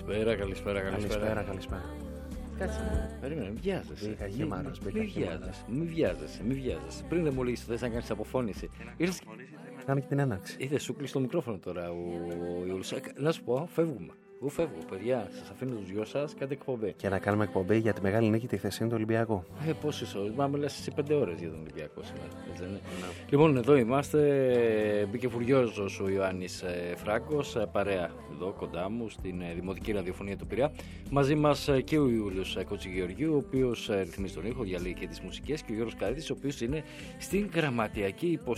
Καλησπέρα. Κάτσε. Περίμενε, μην βιάζεσαι. Μπήκα χυμάρος. Μην βιάζεσαι. Πριν δεν μου λύσεις, θες να κάνεις αποφώνηση. Κάνε και την έναρξη. Είδε, σου κλείσει το μικρόφωνο τώρα ο Ιούλης. Να σου πω, φεύγουμε. Εγώ φεύγω, παιδιά. Σας αφήνω τους δυο σας, κάντε εκπομπή. Και να κάνουμε εκπομπή για τη μεγάλη νίκη τη χθεσινή του Ολυμπιακού. Πόσες ώρες, πάμε λες εσύ 5 ώρες για τον Ολυμπιακό σήμερα. Έτσι δεν είναι? Λοιπόν, εδώ είμαστε. Μπήκε φουριόζος ο Ιωάννης Φράγκος, παρέα εδώ κοντά μου στην Δημοτική Ραδιοφωνία του Πειραιά. Μαζί μας και ο Ιούλιος Κοτσιγεωργίου, ο οποίος ρυθμίζει τον ήχο, διαλύει και τις μουσικές, και ο Γιώργος Καρύδης, ο οποίος είναι στην γραμματιακή υποστήριξη.